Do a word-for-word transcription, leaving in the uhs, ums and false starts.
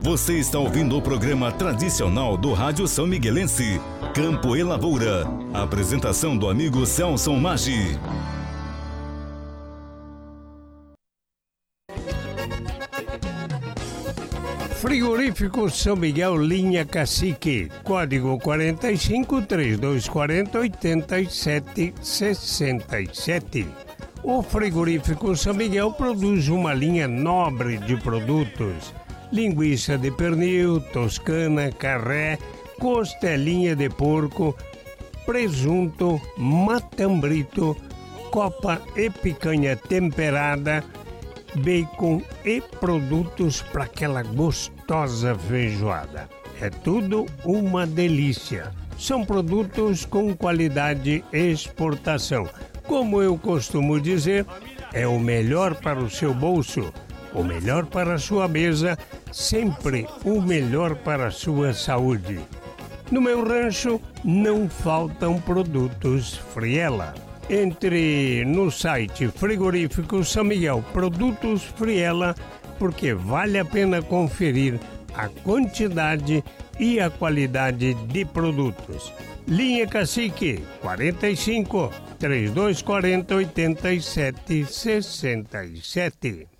Você está ouvindo o programa tradicional do Rádio São Miguelense, Campo e Lavoura. Apresentação do amigo Celso Maggi. Frigorífico São Miguel, linha Cacique, código quarenta e cinco, trinta e dois quarenta, oitenta e sete sessenta e sete. O Frigorífico São Miguel produz uma linha nobre de produtos: linguiça de pernil, toscana, carré, costelinha de porco, presunto, matambrito, copa e picanha temperada, bacon e produtos para aquela gostosa feijoada. É tudo uma delícia. São produtos com qualidade e exportação. Como eu costumo dizer, é o melhor para o seu bolso, o melhor para a sua mesa, sempre o melhor para a sua saúde. No meu rancho não faltam produtos Friela. Entre no site Frigorífico São Miguel Produtos Friela, porque vale a pena conferir a quantidade e a qualidade de produtos. Linha Cacique, quarenta e cinco, trinta e dois quarenta, oitenta e sete sessenta e sete.